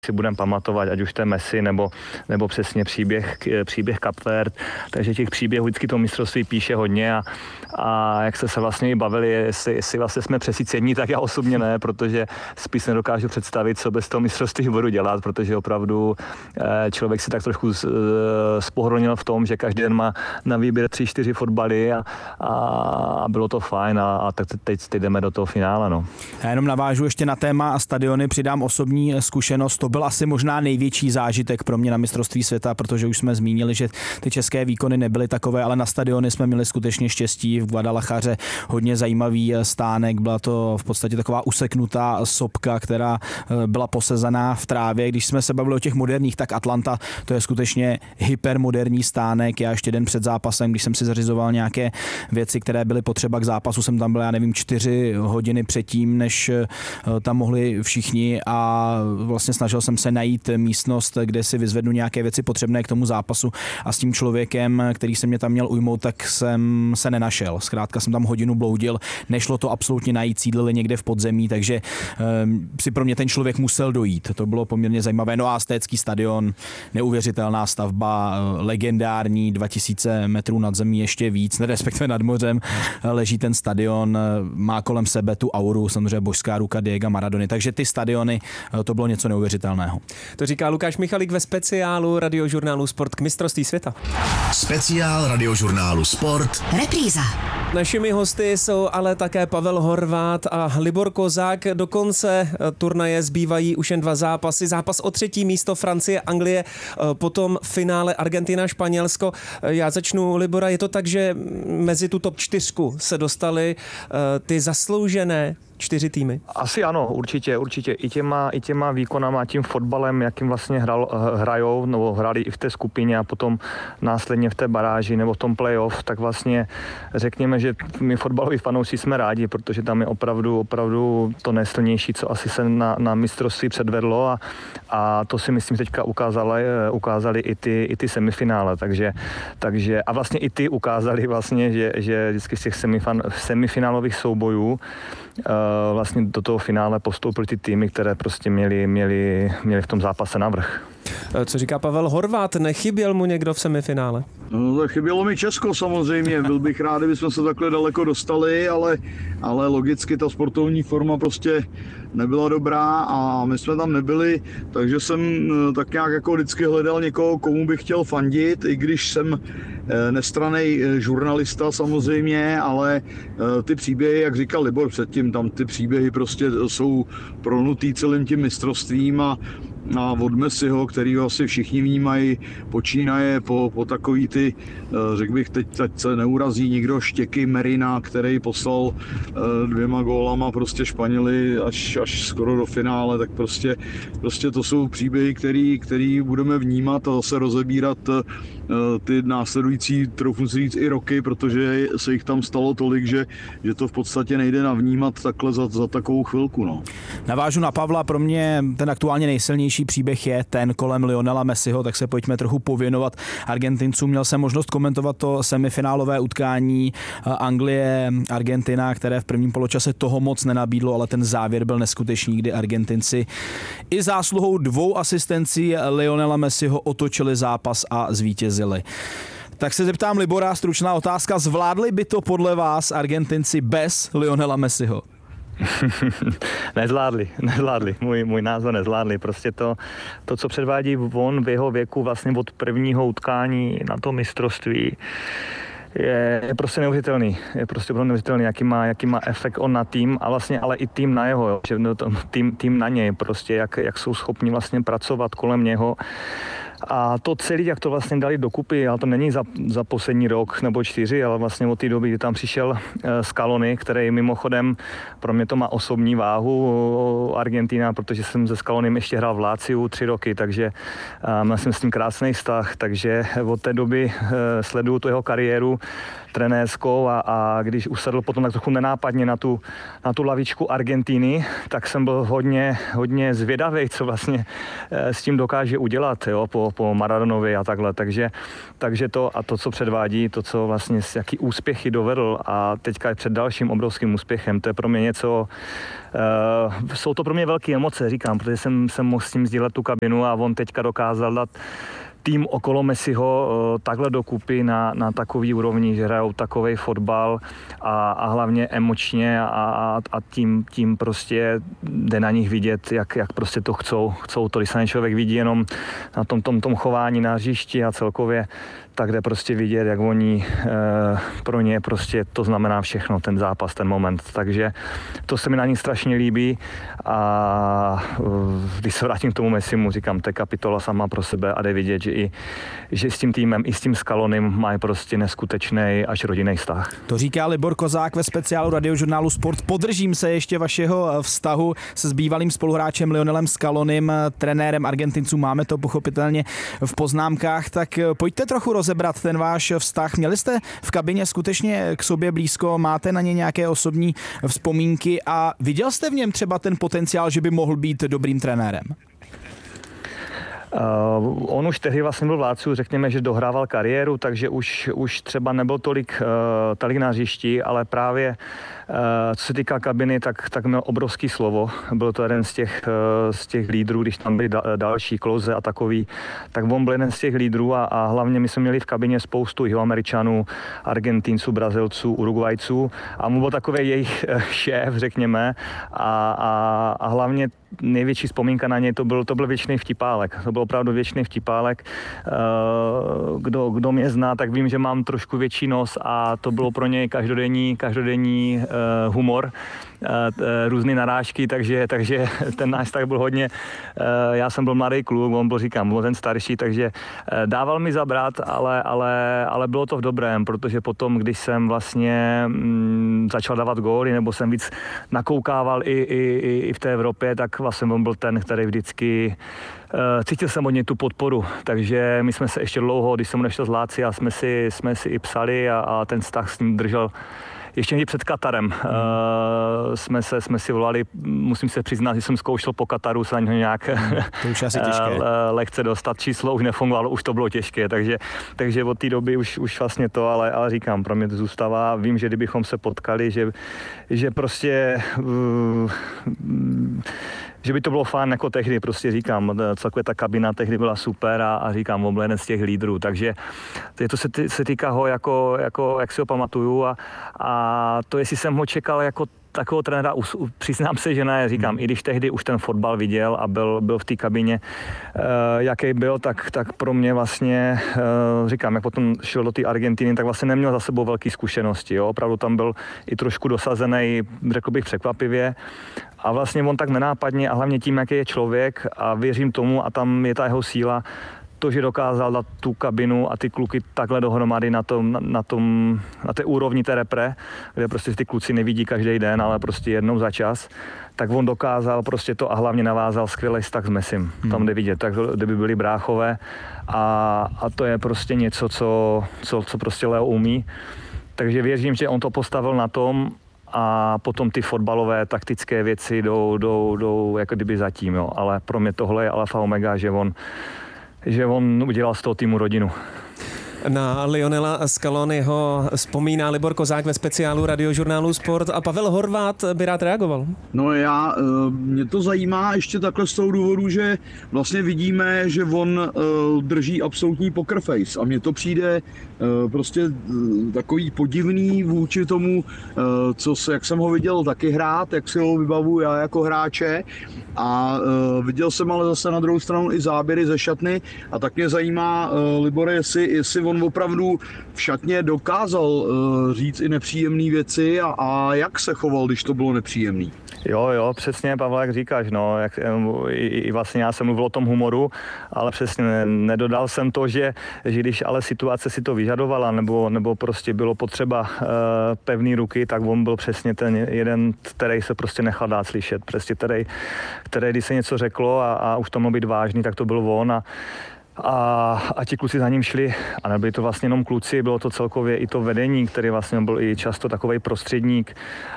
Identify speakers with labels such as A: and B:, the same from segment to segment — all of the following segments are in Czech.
A: si budeme pamatovat, ať už to je Messi nebo přesně příběh Kapverd, takže těch příběhů vždycky to mistrovství píše hodně a jak se vlastně i bavili, jestli vlastně jsme přesycení, tak já osobně ne, protože spíš nedokážu představit, co bez toho mistrovství budu dělat, protože opravdu člověk si tak trošku spohodlnil v tom, že každý den má na výběr 3-4 fotbaly a bylo to fajn a tak teď jdeme do toho finále. No.
B: Já jenom navážu ještě na téma a stadiony, přidám osobní zkušenost. To byl asi možná největší zážitek pro mě na mistrovství světa, protože už jsme zmínili, že ty české výkony nebyly takové, ale na stadiony jsme měli skutečně štěstí. V Guadalajaře hodně zajímavý stánek, byla to v podstatě taková useknutá sopka, která byla posezaná v trávě. Když jsme se bavili o těch moderních, tak Atlanta, to je skutečně hypermoderní stánek. Já ještě den před zápasem, když jsem si zařizoval nějaké věci, které byly potřeba k zápasu, jsem tam byl, 4 hodiny předtím, než tam mohli všichni a vlastně snažil jsem se najít místnost, kde si vyzvednu nějaké věci potřebné k tomu zápasu a s tím člověkem, který se mě tam měl ujmout, tak jsem se nenašel. Zkrátka jsem tam hodinu bloudil, nešlo to absolutně najít, sídlili někde v podzemí, takže si pro mě ten člověk musel dojít. To bylo poměrně zajímavé. No a Aztécký stadion, neuvěřitelná stavba, legendární, 2000 metrů nad zemí, ještě víc, respektive nad mořem leží ten stadion, má kolem sebe tu auru, samozřejmě božská ruka Diega Maradony, takže ty stadiony, to bylo něco neuvěřitelného.
C: To říká Lukáš Michalík ve speciálu Radiožurnálu Sport k mistrovství světa.
D: Speciál Radiožurnálu Sport.
E: Repríza.
C: Našimi hosty jsou ale také Pavel Horváth a Libor Kozák. Do konce turnaje zbývají už jen 2 zápasy. Zápas o 3. místo Francie, Anglie, potom finále Argentina, Španělsko. Já začnu, Libora, je to tak, že mezi tu top 4 se dostaly ty zasloužené 4 týmy?
A: Asi ano, určitě. I těma výkonama, tím fotbalem, jakým vlastně hrajou, nebo hráli i v té skupině a potom následně v té baráži nebo v tom playoff, tak vlastně řekněme, že my fotbaloví fanoušci jsme rádi, protože tam je opravdu to nejsilnější, co asi se na mistrovství předvedlo a to si myslím teďka ukázali i ty semifinále, takže a vlastně i ty ukázali vlastně, že vždycky z těch semifinálových soubojů vlastně do toho finále postoupily ty týmy, které prostě měli v tom zápase navrch.
C: Co říká Pavel Horváth? Nechyběl mu někdo v semifinále?
F: No, tak chybělo mi Česko samozřejmě. Byl bych rád, kdybychom se takhle daleko dostali, ale logicky ta sportovní forma prostě nebyla dobrá a my jsme tam nebyli, takže jsem tak nějak jako vždycky hledal někoho, komu bych chtěl fandit, i když jsem nestranný žurnalista samozřejmě, ale ty příběhy, jak říkal Libor předtím, tam ty příběhy prostě jsou pronutý celým tím mistrovstvím a od Messiho, kterýho asi všichni vnímají, počínaje po takový ty, řekl bych, teď se neurazí nikdo, Štěky Merina, který poslal 2 gólama prostě Španěli až skoro do finále, tak prostě to jsou příběhy, který budeme vnímat a zase rozebírat ty následující, troufnu si říct, i roky, protože se jich tam stalo tolik, že to v podstatě nejde navnímat takhle za takovou chvilku. No.
B: Navážu na Pavla, pro mě ten aktuálně nejsilnější příběh je ten kolem Lionela Messiho, tak se pojďme trochu pověnovat Argentincům. Měl jsem možnost komentovat to semifinálové utkání Anglie-Argentina, které v prvním poločase toho moc nenabídlo, ale ten závěr byl neskutečný, kdy Argentinci i zásluhou 2 asistencí Lionela Messiho otočili zápas a zvítězili. Tak se zeptám Libora, stručná otázka, zvládli by to podle vás Argentinci bez Lionela Messiho?
A: Nezvládli. Můj názor nezvládli. Prostě to, co předvádí on v jeho věku vlastně od prvního utkání na to mistrovství, je prostě neuvěřitelný. Je prostě neuvěřitelný, jaký má efekt on na tým a vlastně ale i tým na jeho, jo. Tým na něj, prostě jak jsou schopni vlastně pracovat kolem něho. A to celé, jak to vlastně dali dokupy, ale to není za poslední rok nebo 4, ale vlastně od té doby, kdy tam přišel Scaloni, který mimochodem pro mě to má osobní váhu Argentina, protože jsem se Scalonim ještě hrál v Láciu 3 roky, takže měl jsem s tím krásný vztah, takže od té doby sleduju tu jeho kariéru, trenérskou a když usedl potom tak trochu nenápadně na tu lavičku Argentiny, tak jsem byl hodně zvědavý, co vlastně s tím dokáže udělat, jo, po Maradonovi a takhle. Takže to, co předvádí, to, co vlastně jaký úspěchy dovedl a teďka je před dalším obrovským úspěchem, to je pro mě něco, jsou to pro mě velké emoce, říkám, protože jsem mohl s ním sdílet tu kabinu a on teďka dokázal dát tým okolo Messiho takhle dokupy na takový úrovni, že hrajou takovej fotbal a hlavně emočně a tím prostě jde na nich vidět, jak prostě to chcou to, když se člověk vidí jenom na tom chování na hřišti a celkově, tak jde prostě vidět, jak oni pro ně prostě to znamená všechno, ten zápas, ten moment. Takže to se mi na ní strašně líbí a když se vrátím k tomu Messimu, říkám, to je kapitola sama pro sebe a jde vidět, že s tím týmem i s tím Scalonim mají prostě neskutečný až rodinný vztah.
B: To říká Libor Kozák ve speciálu Radiožurnálu Sport. Podržím se ještě vašeho vztahu se s bývalým spoluhráčem Lionelem Scalonim, trenérem Argentinců. Máme to pochopitelně v poznámkách, tak pojďte trochu rozebrat ten váš vztah. Měli jste v kabině skutečně k sobě blízko, máte na ně nějaké osobní vzpomínky a viděl jste v něm třeba ten potenciál, že by mohl být dobrým trenérem?
A: On už tehdy vlastně byl v Láciu, řekněme, že dohrával kariéru, takže už třeba nebyl tolik na hřišti, ale právě co se týká kabiny, tak měl obrovský slovo. Byl to jeden z těch lídrů, když tam byli další Klose a takový, tak on byl jeden z těch lídrů a hlavně my jsme měli v kabině spoustu Jihoameričanů, Argentinců, Brazilců, Urugvajců a mu byl takový jejich šéf, řekněme, a hlavně největší vzpomínka na něj, to byl věčný vtipálek. To byl opravdu věčný vtipálek. Kdo mě zná, tak vím, že mám trošku větší nos a to bylo pro něj každodenní humor, různé narážky, takže ten náš vztah byl hodně, já jsem byl mladý kluk, on byl ten starší, takže dával mi zabrat, ale bylo to v dobrém, protože potom, když jsem vlastně začal dávat góly, nebo jsem víc nakoukával i v té Evropě, tak vlastně on byl ten, který vždycky cítil jsem od něj tu podporu, takže my jsme se ještě dlouho, když jsem odešel z Lácia, jsme si i psali a ten vztah s ním držel ještě někdy před Katarem. Jsme si volali, musím se přiznat, že jsem zkoušel po Kataru se na něho nějak
B: to už asi těžké.
A: Lehce dostat, číslo už nefungovalo, už to bylo těžké, takže od té doby už vlastně to, ale říkám, pro mě to zůstává. Vím, že kdybychom se potkali, že prostě že by to bylo fajn jako tehdy, prostě říkám, celkově ta kabina tehdy byla super a říkám, on byl jeden z těch lídrů, takže to se týká ho jako jak si ho pamatuju a to, jestli jsem ho čekal jako takového trenéra, přiznám se, že ne, říkám, i když tehdy už ten fotbal viděl a byl v té kabině, jaký byl, tak pro mě vlastně, říkám, jak potom šel do té Argentiny, tak vlastně neměl za sebou velké zkušenosti, jo? Opravdu tam byl i trošku dosazený, řekl bych překvapivě a vlastně on tak nenápadně a hlavně tím, jaký je člověk a věřím tomu a tam je ta jeho síla, to, že dokázal dát tu kabinu a ty kluky takhle dohromady na té úrovni té repre, kde prostě ty kluci nevidí každý den, ale prostě jednou za čas, tak on dokázal prostě to a hlavně navázal skvělý vztah s Messim. Tam jde vidět, tak kdyby byli bráchové a to je prostě něco, co prostě Leo umí. Takže věřím, že on to postavil na tom a potom ty fotbalové taktické věci jdou jako kdyby zatím, jo. Ale pro mě tohle je alfa omega, že on udělal z toho týmu rodinu.
C: Na Lionela Scaloniho vzpomíná Libor Kozák ve speciálu Radiožurnálu Sport a Pavel Horváth by rád reagoval.
F: No mě to zajímá ještě takhle z toho důvodu, že vlastně vidíme, že on drží absolutní poker face a mně to přijde prostě takový podivný vůči tomu, jak jsem ho viděl taky hrát, jak si ho vybavuju já jako hráče a viděl jsem ale zase na druhou stranu i záběry ze šatny a tak mě zajímá, Libore, jestli on opravdu v šatně dokázal říct i nepříjemné věci a jak se choval, když to bylo nepříjemný.
A: Jo, přesně, Pavel, jak říkáš, no, i vlastně já jsem mluvil o tom humoru, ale přesně nedodal jsem to, že když ale situace si to vyžadovala, nebo prostě bylo potřeba pevný ruky, tak on byl přesně ten jeden, který se prostě nechal dát slyšet, přesně který když se něco řeklo a už to mohlo být vážný, tak to byl on a a ti kluci za ním šli a nebyli to vlastně jenom kluci, bylo to celkově i to vedení, který vlastně byl i často takovej prostředník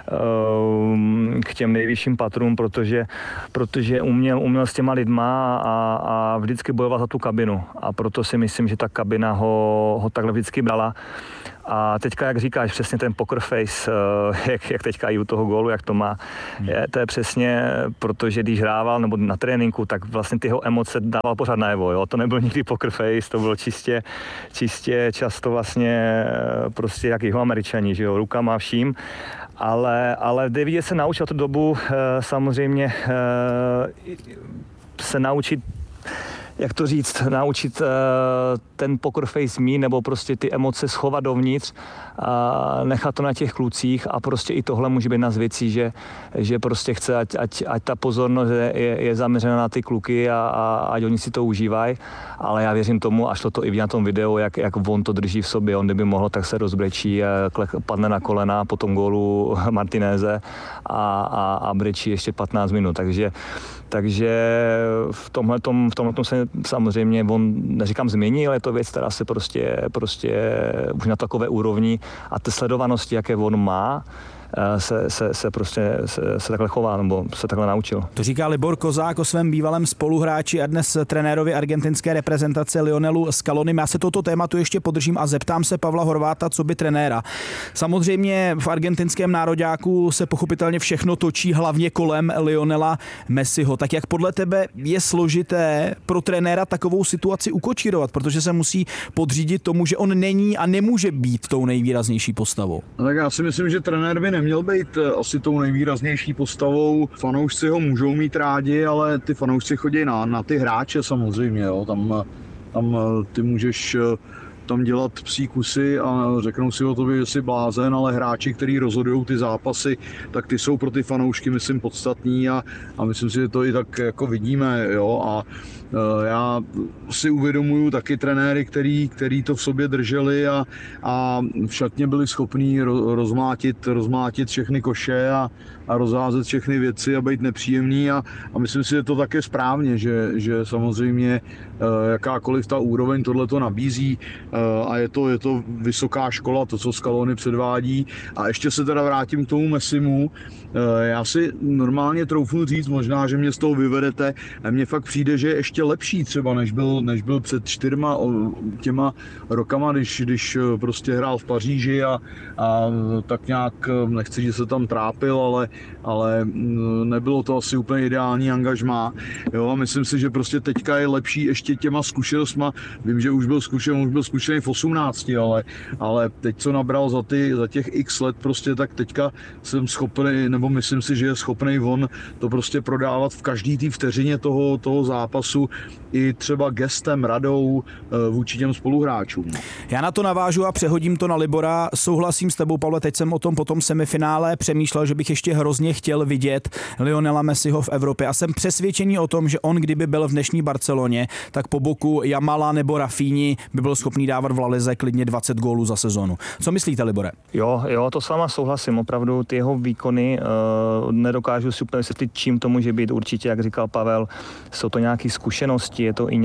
A: k těm nejvyšším patrům, protože uměl s těma lidma a vždycky bojoval za tu kabinu a proto si myslím, že ta kabina ho takhle vždycky brala. A teďka, jak říkáš, přesně ten poker face, jak teďka i u toho gólu, jak to má, to je přesně, protože když hrával nebo na tréninku, tak vlastně ty jeho emoce dával pořád najevo, jo? To nebyl nikdy poker face, to bylo čistě často vlastně prostě jak Jihoameričani, že jo, rukama vším, ale David se naučil tu dobu samozřejmě se naučit, jak to říct, naučit ten poker face mít, nebo prostě ty emoce schovat dovnitř a nechat to na těch klucích a prostě i tohle může být jedna z věcí, že prostě chce, ať ta pozornost je zaměřena na ty kluky a ať oni si to užívají, ale já věřím tomu, a šlo to i na tom videu, jak on to drží v sobě, on kdyby mohl, tak se rozbrečí, padne na kolena po tom gólu Martineze a brečí ještě 15 minut, takže v tomhletom se samozřejmě on, neříkám změní, ale je to věc, která se prostě už na takové úrovni a té sledovanosti, jaké on má, se takhle chová, nebo se takhle naučil.
B: To říká Libor Kozák o svém bývalém spoluhráči a dnes trenérovi argentinské reprezentace Lionelu Scalonim. Já se toto tématu ještě podržím a zeptám se Pavla Horváta, co by trenéra. Samozřejmě v argentinském nároďáku se pochopitelně všechno točí hlavně kolem Lionela Messiho. Tak jak podle tebe je složité pro trenéra takovou situaci ukočírovat, protože se musí podřídit tomu, že on není a nemůže být tou nejvýraznější postavou?
F: Tak já si myslím, že trenér by neměl být asi tou nejvýraznější postavou. Fanoušci ho můžou mít rádi, ale ty fanoušci chodí na ty hráče samozřejmě. Jo. Tam ty můžeš tam dělat psí kusy a řeknou si o tobě, že jsi blázen, ale hráči, kteří rozhodují ty zápasy, tak ty jsou pro ty fanoušky, myslím, podstatní a myslím si, že to i tak jako vidíme. Jo. A já si uvědomuju taky trenéry, který to v sobě drželi a v šatně byli schopní rozmlátit všechny koše a rozházet všechny věci a být nepříjemný a myslím si, že to také správně, že samozřejmě jakákoliv ta úroveň tohleto nabízí a je to vysoká škola, to, co Scaloni předvádí. A ještě se teda vrátím k tomu Messimu. Já si normálně troufnu říct, možná, že mě z toho vyvedete, a mně fakt přijde, že je ještě lepší třeba, než byl před 4 těma rokama, když prostě hrál v Paříži a tak nějak, nechci, že se tam trápil, ale nebylo to asi úplně ideální angažmá. Jo, a myslím si, že prostě teďka je lepší ještě těma zkušenostma. Vím, že už byl zkušený v 18, ale teď, co nabral za těch x let prostě, tak teďka jsem schopný, nebo myslím si, že je schopný on to prostě prodávat v každý té vteřině toho zápasu i třeba gestem, radou vůči těm spoluhráčům.
B: Já na to navážu a přehodím to na Libora. Souhlasím s tebou, Pavle, teď jsem o tom po tom semifinále přemýšlel, že bych ještě hrozně chtěl vidět Lionela Messiho v Evropě a jsem přesvědčený o tom, že on, kdyby byl v dnešní Barceloně, tak po boku Jamala nebo Rafíni by byl schopný dávat v La Lize klidně 20 gólů za sezonu. Co myslíte, Libore?
A: Jo, to s váma souhlasím. Opravdu ty jeho výkony nedokážu si úplně vysvětlit, čím to může být. Určitě, jak říkal Pavel, jsou to nějaké zkušenosti, je to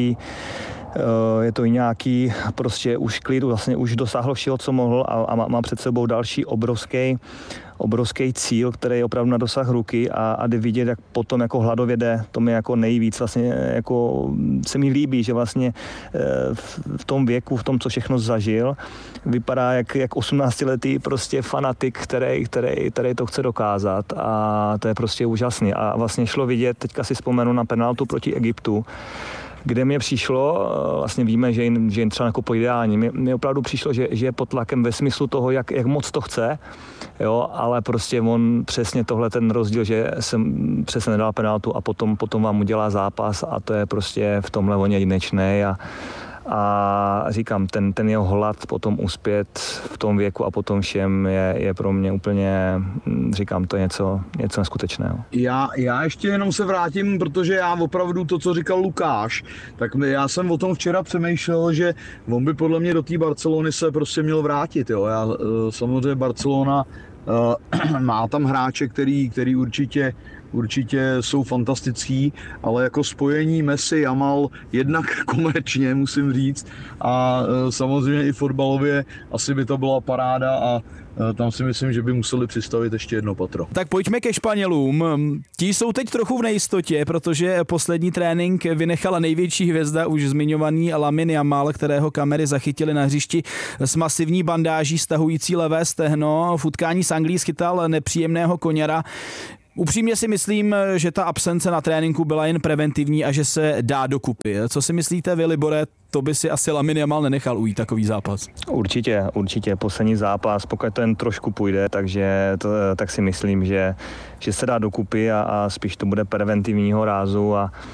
A: i nějaký prostě už klid, vlastně už dosáhl všeho, co mohl a má před sebou další obrovský cíl, který je opravdu na dosah ruky a jde vidět, jak potom jako hladově jde, to mi jako nejvíc vlastně jako se mi líbí, že vlastně v tom věku, v tom, co všechno zažil, vypadá jak 18letý prostě fanatik, který to chce dokázat a to je prostě úžasný a vlastně šlo vidět, teďka si vzpomenu na penaltu proti Egyptu, kde mě přišlo, vlastně víme, že jim třeba jako ideální, mě opravdu přišlo, že je pod tlakem ve smyslu toho, jak moc to chce, jo, ale prostě on přesně tohle ten rozdíl, že jsem přesně nedal penaltu a potom vám udělá zápas a to je prostě v tomhle on jedinečný a říkám, ten jeho hlad potom uspět v tom věku a potom všem je pro mě úplně, říkám, to je něco neskutečného.
F: Já ještě jenom se vrátím, protože já opravdu to, co říkal Lukáš, tak já jsem o tom včera přemýšlel, že on by podle mě do té Barcelony se prostě měl vrátit. Jo. Samozřejmě Barcelona má tam hráče, který určitě určitě jsou fantastický, ale jako spojení Messi, Jamal jednak komerčně, musím říct, a samozřejmě i fotbalově asi by to byla paráda a tam si myslím, že by museli přistavit ještě jedno patro.
B: Tak pojďme ke Španělům. Ti jsou teď trochu v nejistotě, protože poslední trénink vynechala největší hvězda, už zmiňovaný Lamine Yamal, kterého kamery zachytili na hřišti s masivní bandáží stahující levé stehno. V utkání s Anglií schytal nepříjemného koněra. Upřímně si myslím, že ta absence na tréninku byla jen preventivní a že se dá dokupy. Co si myslíte vy, Libore? To by si asi Lamine Yamal nenechal ujít takový zápas.
A: Určitě. Poslední zápas, pokud to jen trošku půjde, tak si myslím, že se dá dokupy a spíš to bude preventivního rázu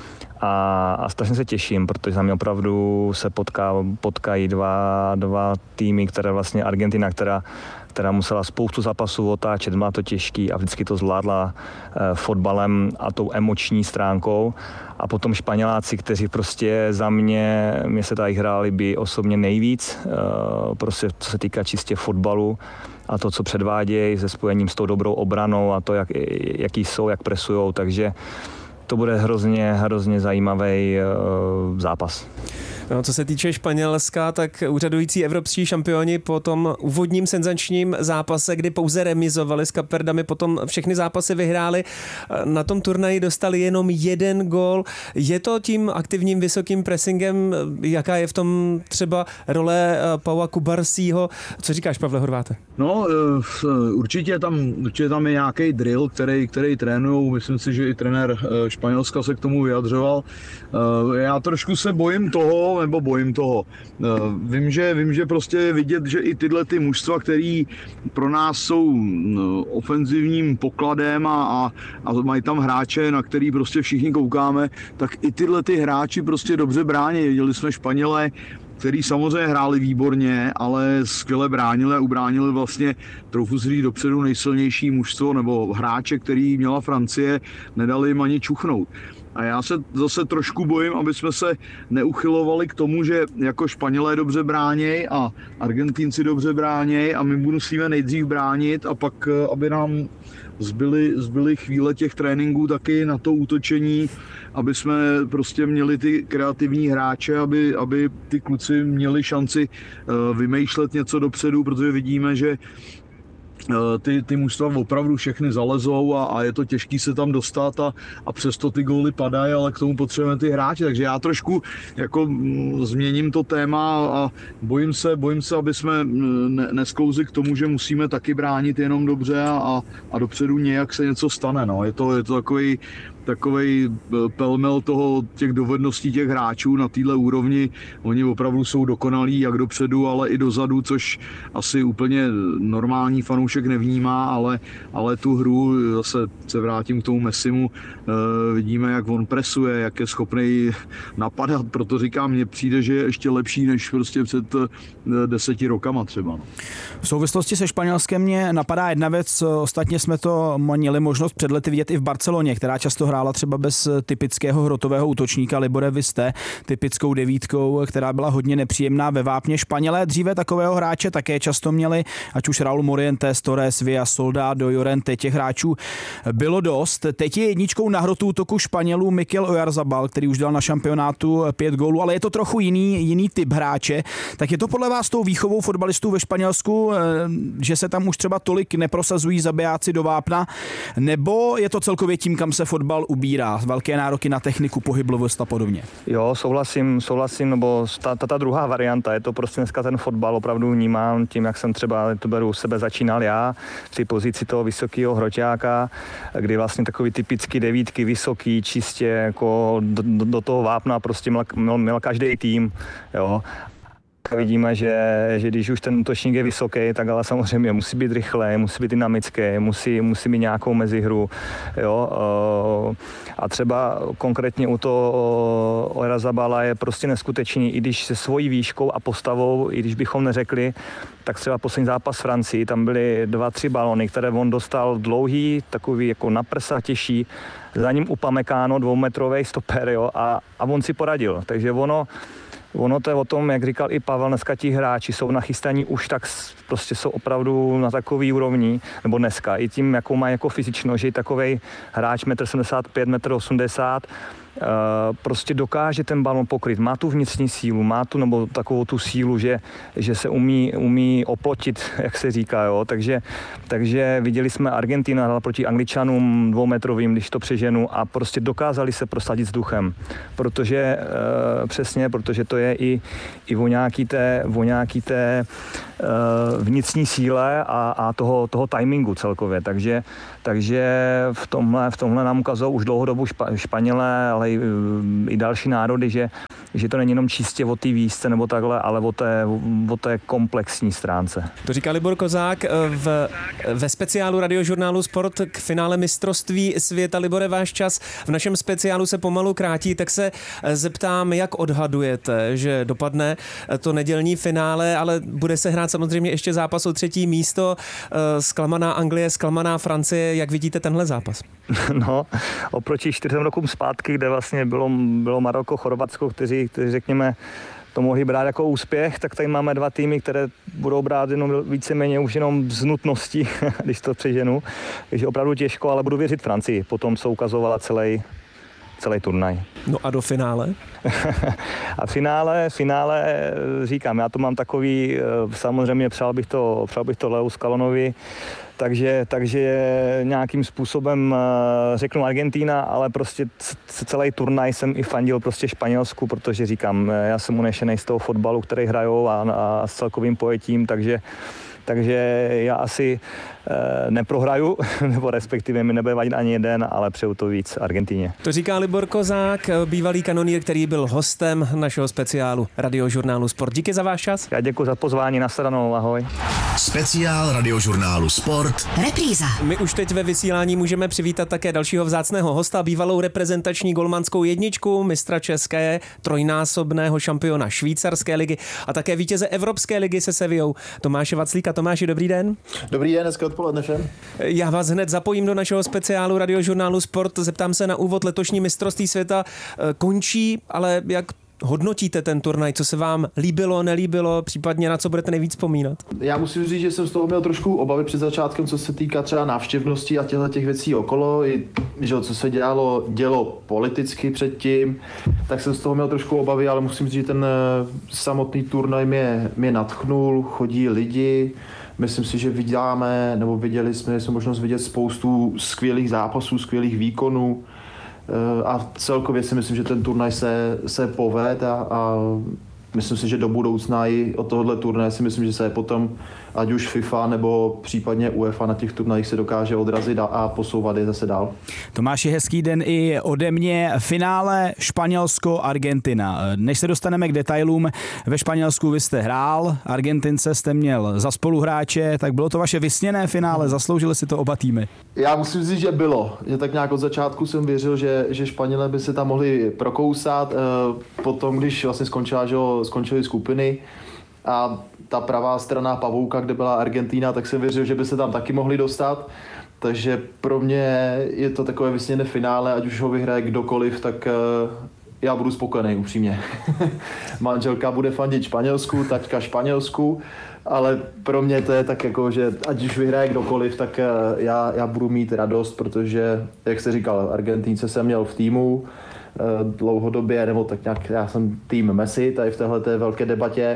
A: a strašně se těším, protože za mě opravdu se potkají dva týmy, které vlastně Argentina, která musela spoustu zápasů otáčet, má to těžký a vždycky to zvládla fotbalem a tou emoční stránkou. A potom Španěláci, kteří prostě za mě se tady hráli by osobně nejvíc, prostě co se týká čistě fotbalu a to, co předvádějí se spojením s tou dobrou obranou a to, jaký jsou, jak presujou, takže to bude hrozně zajímavý zápas.
C: No, co se týče Španělska, tak úřadující evropští šampioni po tom úvodním senzačním zápase, kdy pouze remizovali s Kapverdami, potom všechny zápasy vyhráli, na tom turnaji dostali jenom 1 gól. Je to tím aktivním vysokým pressingem, jaká je v tom třeba role Paua Kubarsího? Co říkáš, Pavle Horváte?
F: No, určitě tam je nějaký drill, který trénujou. Myslím si, že i trenér Španělska se k tomu vyjadřoval. Já trošku se bojím toho. Vím, že prostě je vidět, že i tyhle ty mužstva, který pro nás jsou ofenzivním pokladem a mají tam hráče, na který prostě všichni koukáme, tak i tyhle ty hráči prostě dobře brání. Viděli jsme Španělé, který samozřejmě hráli výborně, ale skvěle bránili a ubránili vlastně, trochu si říct, dopředu nejsilnější mužstvo nebo hráče, který měla Francie, nedali jim ani čuchnout. A já se zase trošku bojím, aby jsme se neuchylovali k tomu, že jako Španělé dobře bráněj a Argentínci dobře bráněj a my musíme nejdřív bránit a pak, aby nám zbyly chvíle těch tréninků taky na to útočení, aby jsme prostě měli ty kreativní hráče, aby ty kluci měli šanci vymýšlet něco dopředu, protože vidíme, že ty mužstva opravdu všechny zalezou a je to těžký se tam dostat a přesto ty góly padají, ale k tomu potřebujeme ty hráče, takže já trošku jako změním to téma a bojím se, aby jsme nesklouzli k tomu, že musíme taky bránit jenom dobře a dopředu nějak se něco stane, no. Je to takovej pelmel těch dovedností těch hráčů na téhle úrovni. Oni opravdu jsou dokonalí jak dopředu, ale i dozadu, což asi úplně normální fanoušek nevnímá, ale tu hru, zase se vrátím k tomu Messimu, vidíme, jak on presuje, jak je schopný napadat, proto říkám, mně přijde, že je ještě lepší než prostě před 10 rokama třeba.
B: V souvislosti se Španělskem mě napadá jedna věc, ostatně jsme to měli možnost před lety vidět i v Barceloně, která často hrála třeba bez typického hrotového útočníka. Libore, vy jste typickou devítkou, která byla hodně nepříjemná ve vápně. Španělé dříve takového hráče také často měli, ať už Raúl Morientes, Torres, Villa, Soldado, Llorente, těch hráčů bylo dost. Teď je jedničkou na hrotu útoku Španělů Mikel Oyarzabal, který už dal na šampionátu 5 gólů, ale je to trochu jiný typ hráče. Tak je to podle vás tou výchovou fotbalistů ve Španělsku, že se tam už třeba tolik neprosazují zabijáci do vápna, nebo je to celkově tím, kam se fotbal ubírá? Velké nároky na techniku, pohyblivost a podobně.
A: Jo, souhlasím, nebo ta druhá varianta, je to prostě dneska ten fotbal opravdu vnímám tím, jak jsem třeba to beru u sebe začínal já, při pozici toho vysokého hroťáka, kdy vlastně takový typický devítky, vysoký, čistě jako do toho vápna prostě měl každý tým, jo. Vidíme, že když už ten útočník je vysoký, tak ale samozřejmě musí být rychlý, musí být dynamický, musí mít nějakou mezihru. Jo? A třeba konkrétně u toho Oyarzabala je prostě neskutečný, i když se svojí výškou a postavou, i když bychom neřekli, tak třeba poslední zápas Francii, tam byly 2-3 balony, které on dostal dlouhý, takový jako na prsa těžší, za ním Upamecano, 2metrový stoper, jo? A on si poradil. Takže ono Ono to je o tom, jak říkal i Pavel, dneska ti hráči jsou nachystaní už tak, prostě jsou opravdu na takový úrovni, nebo dneska, i tím, jakou má jako fyzičnost, že i takovej hráč 1,75 m, 1,80 m, prostě dokáže ten balon pokryt. Má tu vnitřní sílu, má tu nebo takovou tu sílu, že se umí oplotit, jak se říká, jo. Takže viděli jsme Argentina hrála proti Angličanům 2metrovým, když to přeženu, a prostě dokázali se prosadit s duchem. Protože protože to je i o nějaký té vnitřní síle a toho timingu celkově. Takže v tomhle nám ukazují už dlouhodobu Španělé, ale i další národy, že to není jenom čistě o té výšce nebo takhle, ale o té komplexní stránce.
C: To říká Libor Kozák ve speciálu Radiožurnálu Sport k finále mistrovství světa. Libore, váš čas v našem speciálu se pomalu krátí, tak se zeptám, jak odhadujete, že dopadne to nedělní finále, ale bude se hrát samozřejmě ještě zápas o 3. místo. Zklamaná Anglie, zklamaná Francie. Jak vidíte tenhle zápas?
A: No, oproti 4 rokům zpátky, kde vlastně bylo Maroko, Chorvatsko, kteří řekněme to mohli brát jako úspěch, tak tady máme 2 týmy, které budou brát jenom víceméně už jenom z nutnosti, když to přeženu. Takže opravdu těžko, ale budu věřit Francii. Potom se ukazovala celý turnaj.
C: No a do finále?
A: A finále říkám, já to mám takový, samozřejmě přál bych to Leu Scalonivi, takže nějakým způsobem řeknu Argentina, ale prostě celý turnaj jsem i fandil prostě Španělsku, protože říkám, já jsem unešený z toho fotbalu, který hrajou a s celkovým pojetím, takže já asi neprohraju, nebo respektive mi nebude vadit ani jeden, ale přeju to víc Argentině.
C: To říká Libor Kozák, bývalý kanonýr, který byl hostem našeho speciálu Radiožurnálu Sport. Díky za váš čas.
A: Já děkuji za pozvání, nashledanou, ahoj.
D: Speciál Radiožurnálu Sport.
E: Repríza.
C: My už teď ve vysílání můžeme přivítat také dalšího vzácného hosta, bývalou reprezentační golmanskou jedničku, mistra české, trojnásobného šampiona švýcarské ligy a také vítěze Evropské ligy se Sevillou, Tomáše Vaclíka. Tomáši, dobrý den.
G: Dobrý den, dneska odpoledne všem.
C: Já vás hned zapojím do našeho speciálu Radiožurnálu Sport. Zeptám se na úvod, letošní mistrovství světa končí, ale jak hodnotíte ten turnaj? Co se vám líbilo, nelíbilo, případně na co budete nejvíc vzpomínat?
G: Já musím říct, že jsem z toho měl trošku obavy před začátkem, co se týká třeba návštěvnosti a těch věcí okolo, i že co se dělo politicky předtím, tak jsem z toho měl trošku obavy, ale musím říct, že ten samotný turnaj mě nadchnul, chodí lidi. Myslím si, že viděli jsme možnost vidět spoustu skvělých zápasů, skvělých výkonů a celkově si myslím, že ten turnaj se povede a myslím si, že do budoucna i od tohohle turnaje si myslím, že se potom ať už FIFA nebo případně UEFA na těch turnajích se dokáže odrazit a posouvat je zase dál.
B: Tomáši, hezký den i ode mě. Finále Španělsko-Argentina. Než se dostaneme k detailům, ve Španělsku vy jste hrál, Argentince jste měl za spoluhráče, tak bylo to vaše vysněné finále, zasloužili si to oba týmy?
G: Já musím říct, že bylo. Že tak nějak od začátku jsem věřil, že Španělé by se tam mohli prokousat. Potom, když vlastně skončily skupiny a ta pravá strana pavouka, kde byla Argentina, tak jsem věřil, že by se tam taky mohli dostat. Takže pro mě je to takové vysněné finále, ať už ho vyhraje kdokoliv, tak já budu spokojený, upřímně. Manželka bude fandit Španělsku, taťka Španělsku, ale pro mě to je tak jako, že ať už vyhraje kdokoliv, tak já budu mít radost, protože, jak jste říkal, Argentínce jsem měl v týmu dlouhodobě, nebo tak nějak, já jsem tým Messi tady v téhleté velké debatě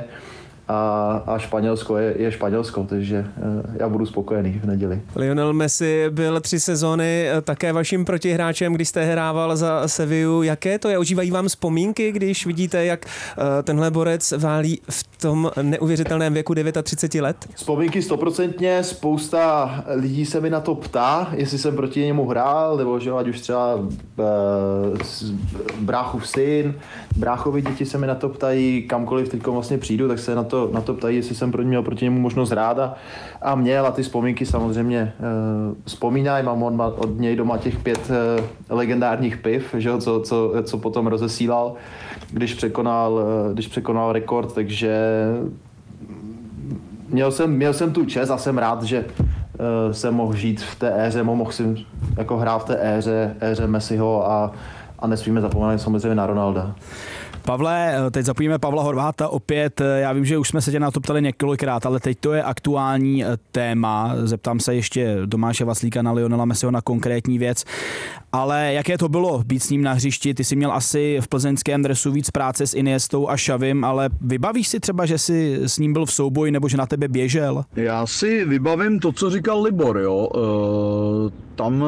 G: a Španělsko je Španělsko, takže já budu spokojený v neděli.
C: Lionel Messi byl 3 sezóny také vaším protihráčem, když jste hrával za Sevillu. Jaké to je? Ožívají vám vzpomínky, když vidíte, jak tenhle borec válí v tom neuvěřitelném věku 39 let?
G: Vzpomínky 100%. Spousta lidí se mi na to ptá, jestli jsem proti němu hrál, nebo že ať už třeba bráchův syn, bráchovi děti se mi na to ptají, kamkoliv teď vlastně přijdu, tak se na to ptají, jestli jsem měl proti němu možnost hrát a měl a ty vzpomínky samozřejmě vzpomínají. Mám od něj doma těch 5 legendárních piv, že, co potom rozesílal, když překonal rekord, takže měl jsem tu čest a jsem rád, že jsem mohl žít v té éře, mohl jsem jako hrát v té éře Messiho a nesmíme zapomínat samozřejmě na Ronalda.
B: Pavle, teď zapojíme Pavla Horváta opět. Já vím, že už jsme se tě na to ptali několikrát, ale teď to je aktuální téma. Zeptám se ještě Tomáše Vaslíka na Lionela Messiho na konkrétní věc. Ale jaké to bylo být s ním na hřišti? Ty jsi měl asi v plzeňském dresu víc práce s Iniestou a Xavim, ale vybavíš si třeba, že jsi s ním byl v souboji nebo že na tebe běžel?
F: Já si vybavím to, co říkal Libor, jo. Tam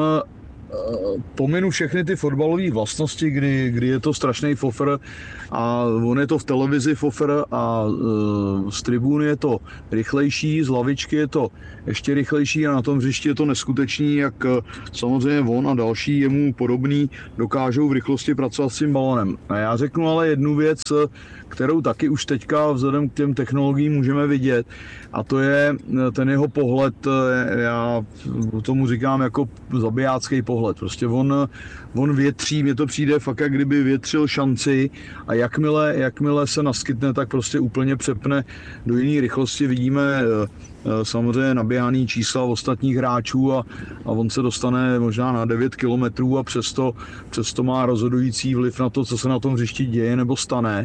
F: pominu všechny ty fotbalové vlastnosti, kdy je to strašný fofr a on je to v televizi fofr a z tribuny je to rychlejší, z lavičky je to ještě rychlejší a na tom hřišti je to neskutečný, jak samozřejmě on a další jemu podobný dokážou v rychlosti pracovat s tím balonem. A já řeknu ale jednu věc, kterou taky už teďka vzhledem k těm technologiím můžeme vidět, a to je ten jeho pohled, já tomu říkám jako zabijácký pohled. Prostě on větří, mně to přijde fakt, jak kdyby větřil šanci a jakmile se naskytne, tak prostě úplně přepne do jiné rychlosti. Vidíme samozřejmě naběhaný čísla ostatních hráčů a on se dostane možná na 9 kilometrů a přesto má rozhodující vliv na to, co se na tom hřišti děje nebo stane.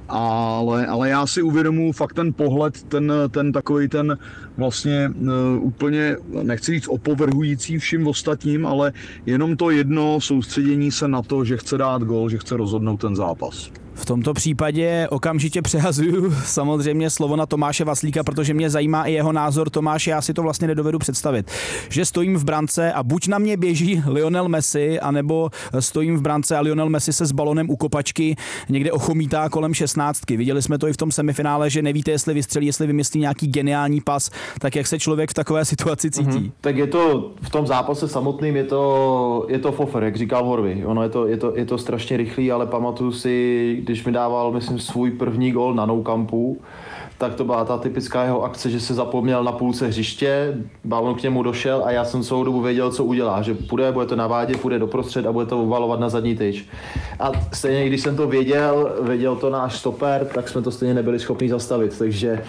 F: Ale já si uvědomuji fakt ten pohled, ten takovej ten vlastně úplně, nechci říct opovrhující vším ostatním, ale jenom to jedno soustředění se na to, že chce dát gól, že chce rozhodnout ten zápas.
B: V tomto případě okamžitě přehazuju samozřejmě slovo na Tomáše Vaslíka, protože mě zajímá i jeho názor. Tomáš, já si to vlastně nedovedu představit, že stojím v brance a buď na mě běží Lionel Messi, anebo stojím v brance a Lionel Messi se s balonem u kopačky někde ochomítá kolem 16. Viděli jsme to i v tom semifinále, že nevíte, jestli vystřelí, jestli vymyslí nějaký geniální pas, tak jak se člověk v takové situaci cítí?
G: Tak je to v tom zápase samotným je to fofer, jak říkal Horvy. Ono je to strašně rychlý, ale pamatuju si, když mi dával, myslím, svůj první gól na Nou Campu, tak to byla ta typická jeho akce, že se zapomněl na půlce hřiště, balon k němu došel a já jsem celou dobu věděl, co udělá, že bude to navádět, půjde doprostřed a bude to ovalovat na zadní tyč. A stejně, když jsem to věděl to náš stoper, tak jsme to stejně nebyli schopni zastavit, takže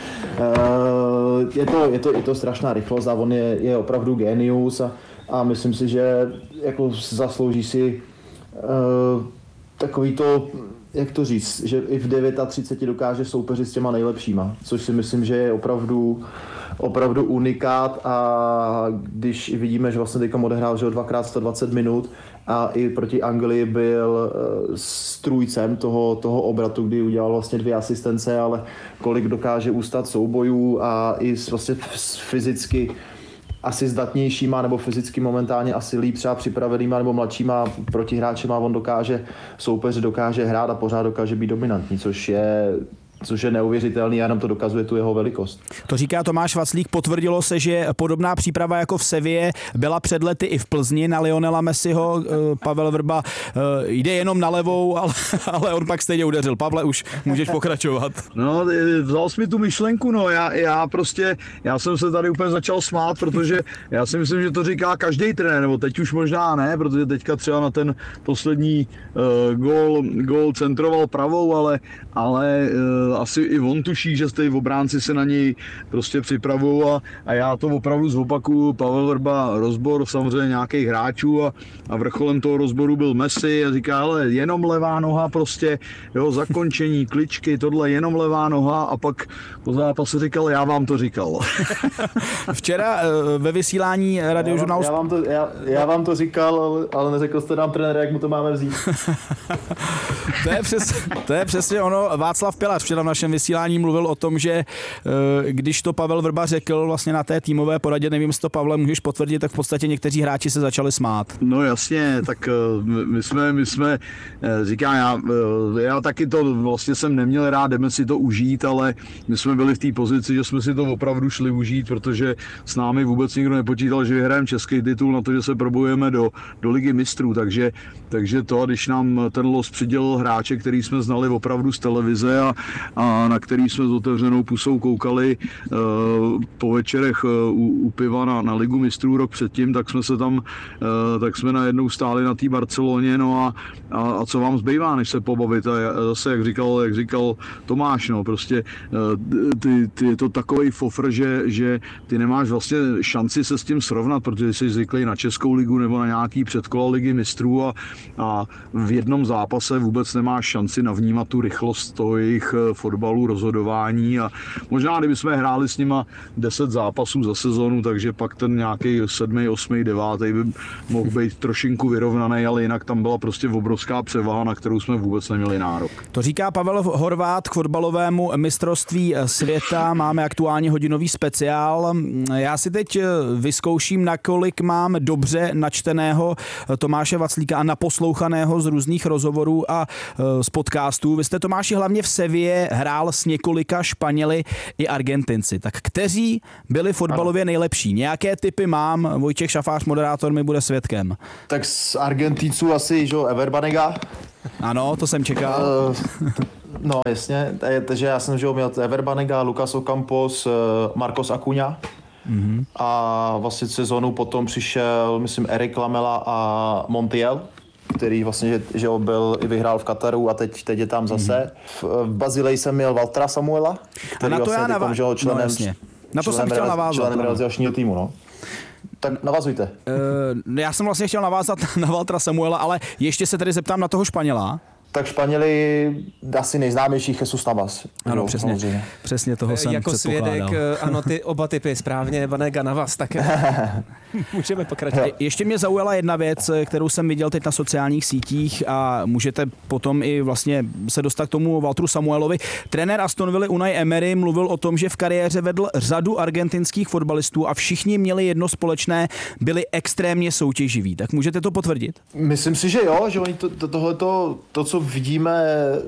G: je to strašná rychlost a on je opravdu genius a myslím si, že jako zaslouží si takový to, jak to říct, že i v 39 dokáže soupeřit s těma nejlepšíma, což si myslím, že je opravdu unikát a když vidíme, že vlastně teďka odehrál 2x 120 minut a i proti Anglii byl strůjcem toho obratu, kdy udělal vlastně 2 asistence, ale kolik dokáže ustát soubojů a i vlastně fyzicky asi zdatnějšíma nebo fyzicky momentálně asi líp třeba připravenýma nebo mladšíma protihráčema on soupeř dokáže hrát a pořád dokáže být dominantní, což je neuvěřitelný a nám to dokazuje tu jeho velikost.
B: To říká Tomáš Vaslík, potvrdilo se, že podobná příprava jako v Sevě byla před lety i v Plzni na Lionela Messiho. Pavel Vrba jde jenom na levou, ale on pak stejně udeřil. Pavle, už můžeš pokračovat.
F: No, vzal jsi mi tu myšlenku, no, já jsem se tady úplně začal smát, protože já si myslím, že to říká každý trenér, nebo teď už možná ne, protože teďka třeba na ten poslední gól centroval pravou, ale asi i on tuší, že v obránci se na něj prostě připravují a já to opravdu zopakuju. Pavel Vrba rozbor samozřejmě nějakých hráčů a vrcholem toho rozboru byl Messi a říká, ale jenom levá noha prostě, jo, zakončení, kličky, tohle jenom levá noha a pak po zápase říkal, já vám to říkal. Včera
B: ve vysílání Radiožurnálu...
G: Já vám to říkal, ale neřekl jste nám trenér, jak mu to máme vzít.
B: To je přesně ono. Václav Pilař včera v našem vysílání mluvil o tom, že když to Pavel Vrba řekl vlastně na té týmové poradě, nevím, jestli to Pavle můžeš potvrdit, tak v podstatě někteří hráči se začali smát.
F: No jasně, tak my jsme říkám, já taky to vlastně jsem neměl rád, jdeme si to užít, ale my jsme byli v té pozici, že jsme si to opravdu šli užít, protože s námi vůbec nikdo nepočítal, že vyhrajeme český titul na to, že se probujeme do Ligy mistrů, takže to, když nám ten los přidělil hráče, který jsme znali opravdu z televize a na který jsme s otevřenou pusou koukali po večerech u piva na Ligu mistrů rok předtím, tak jsme najednou stáli na té Barceloně, no a co vám zbývá, než se pobavit. A zase, jak říkal Tomáš, no, prostě je to takovej fofr, že ty nemáš vlastně šanci se s tím srovnat, protože jsi zvyklý na Českou ligu nebo na nějaký předkola Ligy mistrů a v jednom zápase vůbec nemáš šanci navnímat tu rychlost toho jejich fotbalu, rozhodování a možná, kdyby jsme hráli s nima 10 zápasů za sezonu, takže pak ten nějaký 7., 8., 9. by mohl být trošinku vyrovnaný, ale jinak tam byla prostě obrovská převaha, na kterou jsme vůbec neměli nárok.
B: To říká Pavel Horváth k fotbalovému mistrovství světa. Máme aktuálně hodinový speciál. Já si teď vyzkouším, nakolik mám dobře načteného Tomáše Vaclíka a naposlouchaného z různých rozhovorů a z podcastů. Vy jste, Tomáši, hlavně v Sevě hrál s několika Španěli i Argentinci. Tak kteří byli fotbalově nejlepší? Nějaké tipy mám, Vojtěch Šafář, moderátor, mi bude svědkem.
G: Tak z Argentinců asi, že Ever Banega.
B: Ano, to jsem čekal.
G: No jasně, takže já jsem měl Ever Banega, Lucas Ocampos, Marcos Acuña. Mm-hmm. A vlastně sezónu potom přišel, myslím, Eric Lamela a Montiel, který vlastně, že byl i vyhrál v Kataru a teď je tam zase. V Bazileji jsem měl Valtra Samuela, který
B: a na to
G: vlastně
B: já
G: členem,
B: na to jsem chtěl navázat.
G: Členem realizačního týmu, no. Tak navazujte.
B: Já jsem vlastně chtěl navázat na Valtra Samuela, ale ještě se tedy zeptám na toho Španěla.
G: Tak Španěli asi nejznámější Jesus Navas.
B: Ano, přesně toho jsem
C: jako
B: předpokládal.
C: svědek, ano, ty oba typy správně, Banega Navas, tak můžeme pokračovat.
B: Ještě mě zaujala jedna věc, kterou jsem viděl teď na sociálních sítích a můžete potom i vlastně se dostat k tomu Valtru Samuelovi. Trenér Aston Villa Unai Emery mluvil o tom, že v kariéře vedl řadu argentinských fotbalistů a všichni měli jedno společné, byli extrémně soutěživí. Tak můžete to potvrdit?
G: Myslím si, že jo, že oni tohleto, co vidíme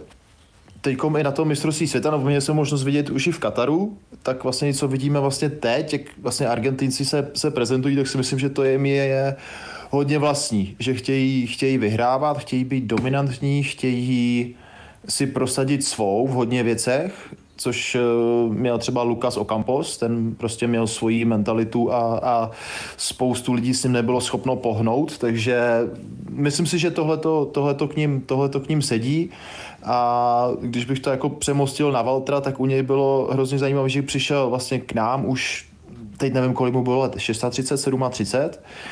G: teďkom i na tom mistrovství světa, nebo měli jsme možnost vidět už i v Kataru, tak vlastně co vidíme vlastně teď, jak vlastně Argentinci se prezentují, tak si myslím, že to je hodně vlastní, že chtějí vyhrávat, chtějí být dominantní, chtějí si prosadit svou v hodně věcech, což měl třeba Lucas Ocampos, ten prostě měl svoji mentalitu a spoustu lidí s ním nebylo schopno pohnout, takže myslím si, že tohleto k ním sedí a když bych to jako přemostil na Valtra, tak u něj bylo hrozně zajímavé, že přišel vlastně k nám už, teď nevím, kolik mu bylo let, 36, 37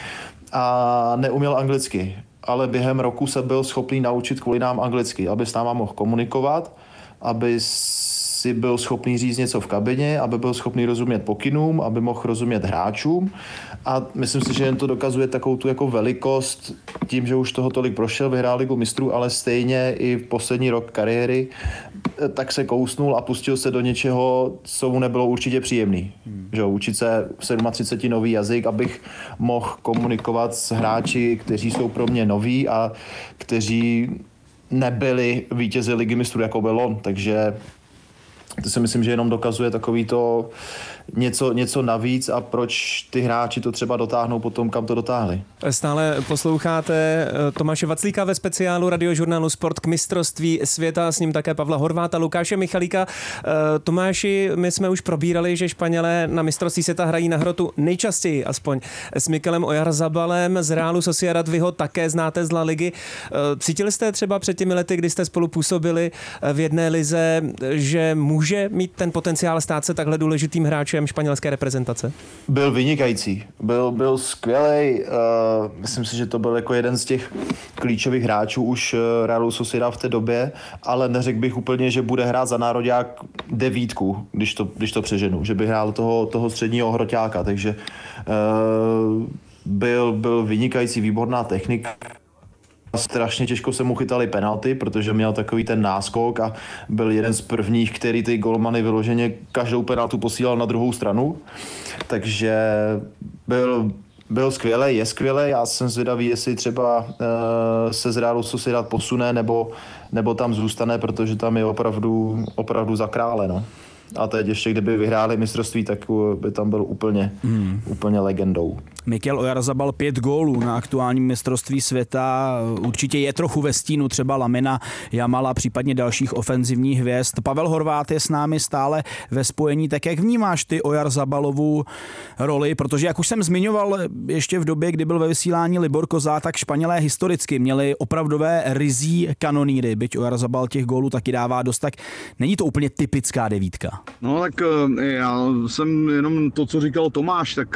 G: a neuměl anglicky, ale během roku se byl schopný naučit kvůli nám anglicky, aby s náma mohl komunikovat, aby si byl schopný říct něco v kabině, aby byl schopný rozumět pokynům, aby mohl rozumět hráčům a myslím si, že jen to dokazuje takovou tu jako velikost tím, že už toho tolik prošel, vyhrál Ligu mistrů, ale stejně i v poslední rok kariéry tak se kousnul a pustil se do něčeho, co mu nebylo určitě příjemný. Že učit se v 37 nový jazyk, abych mohl komunikovat s hráči, kteří jsou pro mě noví a kteří nebyli vítězi Ligy mistrů, jako byl on, takže to si myslím, že jenom dokazuje takový to něco navíc a proč ty hráči to třeba dotáhnou potom, kam to dotáhli.
C: Stále posloucháte Tomáše Vaclíka ve speciálu Radiožurnálu Sport k mistrovství světa, s ním také Pavla Horváta, Lukáše Michalíka. Tomáši, my jsme už probírali, že Španělé na mistrovství světa hrají na hrotu nejčastěji, aspoň s Mikelem Oyarzábalem z Realu Sociedad, vy ho také znáte z La Ligy. Cítili jste třeba před těmi lety, kdy jste spolu působili v jedné lize, že může mít ten potenciál stát se takhle důležitým hráčem španělské reprezentace? Byl
G: vynikající, byl skvělej, myslím si, že to byl jako jeden z těch klíčových hráčů už Realu Sociedad v té době, ale neřekl bych úplně, že bude hrát za nároďák 9, když to přeženu, že by hrál toho středního hroťáka, takže byl vynikající, výborná technika. Strašně těžko se mu chytali penalty, protože měl takový ten náskok a byl jeden z prvních, který ty golmany vyloženě každou penaltu posílal na druhou stranu. Takže byl skvělej, je skvělej. Já jsem zvědavý, jestli třeba se z Realu Sociedad posune nebo tam zůstane, protože tam je opravdu za krále. No. A teď ještě, kdyby vyhráli mistrovství, tak by tam byl úplně legendou.
B: Mikel Oyarzabal 5 gólů na aktuálním mistrovství světa. Určitě je trochu ve stínu třeba Lamina Jamala, případně dalších ofenzivních hvězd. Pavel Horváth je s námi stále ve spojení. Tak jak vnímáš ty Oyarzabalovu roli? Protože jak už jsem zmiňoval ještě v době, kdy byl ve vysílání Libor Kozák, tak Španělé historicky měli opravdové ryzí kanonýry. Byť Oyarzabal těch gólů taky dává dost, tak není to úplně typická devítka.
F: No tak já jsem jenom to, co říkal Tomáš, tak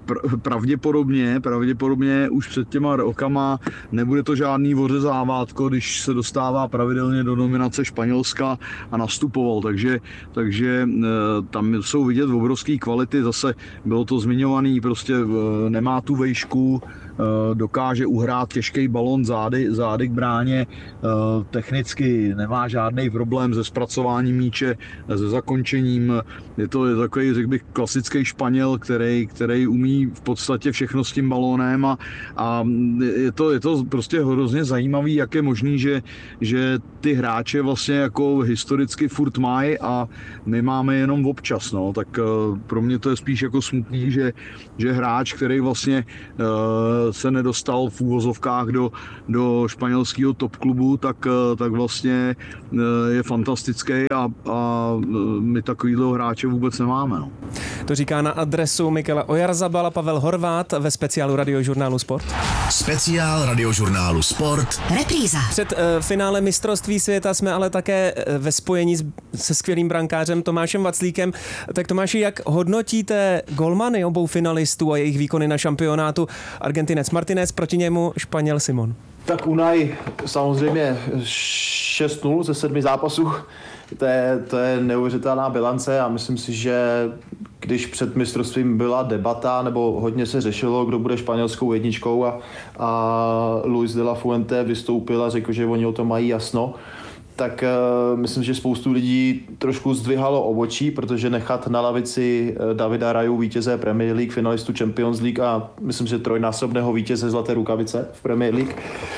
F: pravděpodobně už před těma rokama nebude to žádný ořezávátko, když se dostává pravidelně do nominace Španělska a nastupoval, takže tam jsou vidět obrovské kvality, zase bylo to zmiňovaný, prostě nemá tu vejšku, dokáže uhrát těžký balon zády k bráně, technicky nemá žádný problém se zpracováním míče, se zakončením. Je to takový, řekl bych, klasický Španěl, který umí v podstatě všechno s tím balónem a je to prostě hrozně zajímavý, jak je možný, že ty hráče vlastně jako historicky furt mají a my máme jenom občas, no. Tak pro mě to je spíš jako smutný, že hráč, který vlastně se nedostal v úvozovkách do španělského top klubu, tak vlastně je fantastický a my takovýhle hráče vůbec nemáme. No.
C: To říká na adresu Mikela Oyarzabala Pavel Horváth ve speciálu Radiožurnálu Sport.
D: Speciál Radiožurnálu Sport.
E: Repríza.
C: Před finále mistrovství světa jsme ale také ve spojení se skvělým brankářem Tomášem Vaclíkem. Tak Tomáši, jak hodnotíte golmany obou finalistů a jejich výkony na šampionátu? Argentinec Martinez, proti němu Španěl Simon.
G: Tak Unai samozřejmě 6-0 ze 7 zápasů. To je neuvěřitelná bilance a myslím si, že když před mistrovstvím byla debata, nebo hodně se řešilo, kdo bude španělskou jedničkou a Luis de la Fuente vystoupil a řekl, že oni o tom mají jasno, tak myslím, že spoustu lidí trošku zdvihalo obočí, protože nechat na lavici Davida Raju, vítěze Premier League, finalistu Champions League a myslím, že trojnásobného vítěze Zlaté rukavice v Premier League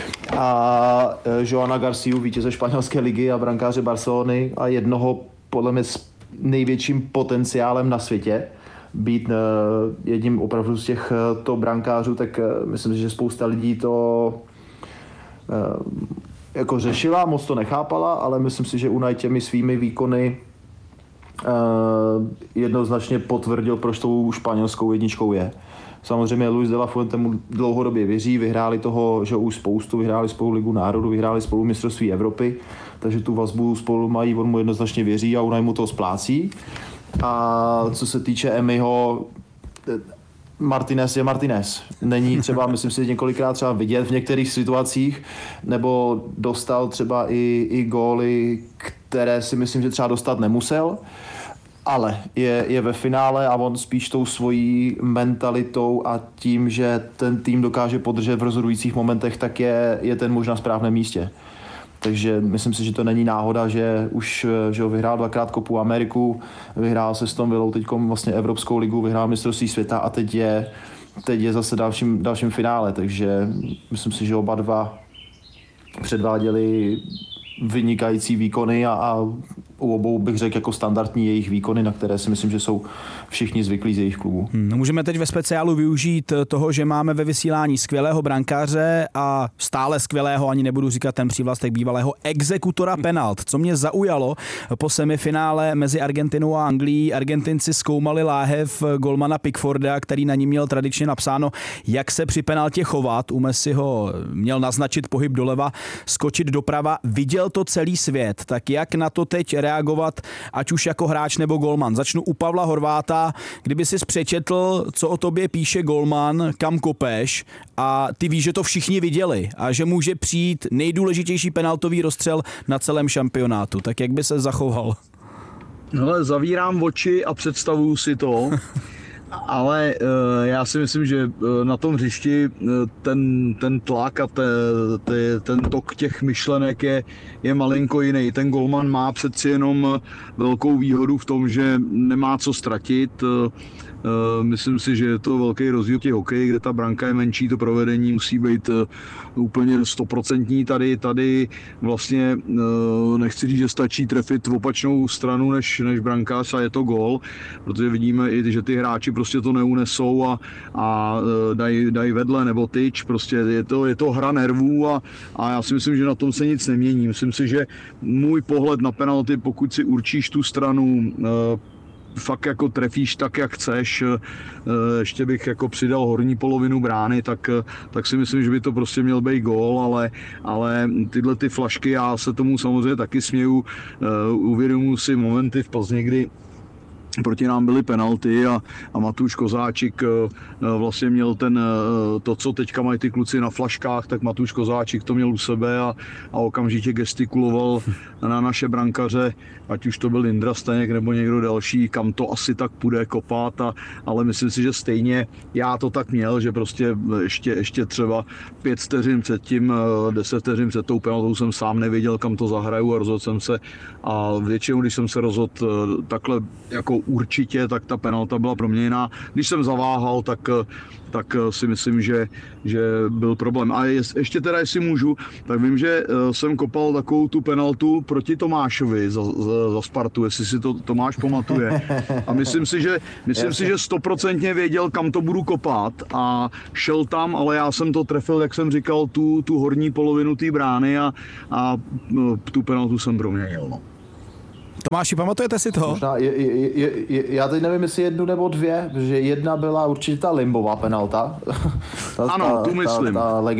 G: a Joana Garciu, vítěze španělské ligy a brankáře Barcelony a jednoho podle mě s největším potenciálem na světě být jedním opravdu z těch top brankářů, tak myslím, že spousta lidí to jako řešila, moc to nechápala, ale myslím si, že Unai těmi svými výkony jednoznačně potvrdil, proč tou španělskou jedničkou je. Samozřejmě Luis de la Fuente mu dlouhodobě věří, vyhráli toho, že už spoustu, vyhráli spolu Ligu národů, vyhráli spolu mistrovství Evropy, takže tu vazbu spolu mají, on mu jednoznačně věří a Unai mu to splácí. A co se týče Emiho, Martinez je Martinez. Není třeba, myslím si, několikrát třeba vidět v některých situacích, nebo dostal třeba i góly, které si myslím, že třeba dostat nemusel, ale je ve finále a on spíš tou svojí mentalitou a tím, že ten tým dokáže podržet v rozhodujících momentech, tak je ten možná správném místě. Takže myslím si, že to není náhoda, že už že ho vyhrál 2krát Copu Ameriku, vyhrál se s Aston Villou teďkom vlastně Evropskou ligu, vyhrál mistrovství světa a teď je zase dalším finále, takže myslím si, že oba dva předváděli vynikající výkony a u obou bych řekl jako standardní jejich výkony, na které si myslím, že jsou všichni zvyklí z jejich klubů.
B: Můžeme teď ve speciálu využít toho, že máme ve vysílání skvělého brankáře a stále skvělého, ani nebudu říkat ten přívlastek, bývalého exekutora penalt. Co mě zaujalo po semifinále mezi Argentinou a Anglií, Argentinci zkoumali láhev golmana Pickforda, který na ní měl tradičně napsáno, jak se při penaltě chovat. U Messiho měl naznačit pohyb doleva, skočit doprava. Viděl to celý svět. Tak jak na to teď reagovat, ať už jako hráč nebo golman? Začnu u Pavla Horváta. Kdyby si přečetl, co o tobě píše golman, kam kopeš a ty víš, že to všichni viděli a že může přijít nejdůležitější penaltový rozstřel na celém šampionátu. Tak jak by se zachoval?
F: Hele, zavírám oči a představuju si to, ale já si myslím, že na tom hřišti ten tlak a ten tok těch myšlenek je malinko jiný. Ten golman má přeci jenom velkou výhodu v tom, že nemá co ztratit. Myslím si, že je to velký rozdíl těch hokeji, kde ta branka je menší, to provedení musí být úplně 100%. Tady vlastně nechci říct, že stačí trefit v opačnou stranu než brankář a je to gól, protože vidíme i, že ty hráči prostě to neunesou a dají vedle nebo tyč, prostě je to hra nervů a já si myslím, že na tom se nic nemění. Myslím si, že můj pohled na penalty, pokud si určíš tu stranu, fakt jako trefíš tak, jak chceš, ještě bych jako přidal horní polovinu brány, tak si myslím, že by to prostě měl být gól, ale tyhle ty flašky, já se tomu samozřejmě taky směju, uvědomuji si momenty v Plzni, kdy proti nám byly penalty a Matouš Kozáčik vlastně měl to, co teďka mají ty kluci na flaškách, tak Matouš Kozáčik to měl u sebe a okamžitě gestikuloval na naše brankaře, ať už to byl Indra Staněk nebo někdo další, kam to asi tak půjde kopat, ale myslím si, že stejně já to tak měl, že prostě ještě třeba 5 vteřin před tím, 10 vteřin před tou penaltou jsem sám nevěděl, kam to zahraju a rozhodl jsem se a většinou, když jsem se rozhodl takhle jako určitě, tak ta penalta byla proměněná. Když jsem zaváhal, tak si myslím, že byl problém. A ještě teda, jestli můžu, tak vím, že jsem kopal takovou tu penaltu proti Tomášovi za Spartu, jestli si to Tomáš pamatuje. A myslím si, že 100% věděl, kam to budu kopat a šel tam, ale já jsem to trefil, jak jsem říkal, tu horní polovinu té brány a tu penaltu jsem proměnil. No.
B: Tomáši, pamatujete si to?
G: Možná, já teď nevím, jestli 1 nebo 2, protože 1 byla určitě ta Limbová penalta.
F: Ano, tu myslím.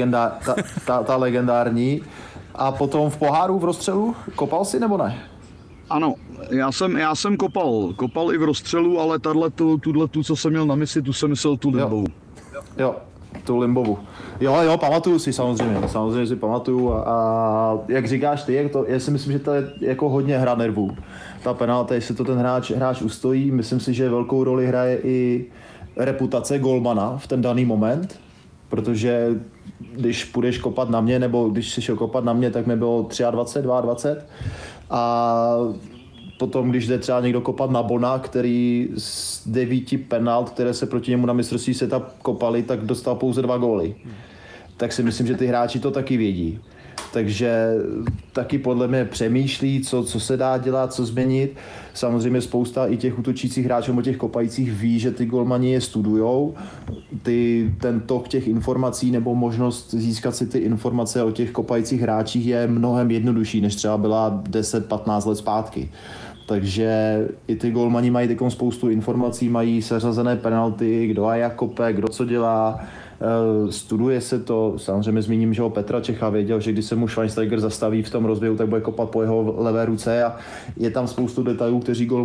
G: Ta legendární. A potom v poháru v rozstřelu kopal si nebo ne?
F: Ano, já jsem kopal i v rozstřelu, ale tu, co jsem měl na mysli, tu jsem myslel tu Limbovu.
G: Jo, tu Limbovu. Jo, pamatuju si samozřejmě si pamatuju a jak říkáš ty, já si myslím, že to je jako hodně hra nervů. Ta penalta, jestli to ten hráč ustojí, myslím si, že velkou roli hraje i reputace golmana v ten daný moment, protože když půjdeš kopat na mě, nebo když jsi šel kopat na mě, tak mi bylo 23, 22 a potom, když jde třeba někdo kopat na Bona, který z 9 penalt, které se proti němu na mistrovství světa kopaly, tak dostal pouze 2 góly. Tak si myslím, že ty hráči to taky vědí. Takže taky podle mě přemýšlí, co se dá dělat, co změnit. Samozřejmě spousta i těch útočících hráčů nebo těch kopajících ví, že ty golmani je studujou. Ten tok těch informací nebo možnost získat si ty informace o těch kopajících hráčích je mnohem jednodušší, než třeba byla 10-15 let zpátky. Takže i ty golmani mají takovou spoustu informací, mají seřazené penalty, kdo a jak kope, kdo co dělá. Studuje se to, samozřejmě zmíním, že Petra Čecha věděl, že když se mu Schweinsteiger zastaví v tom rozběhu, tak bude kopat po jeho levé ruce a je tam spoustu detailů,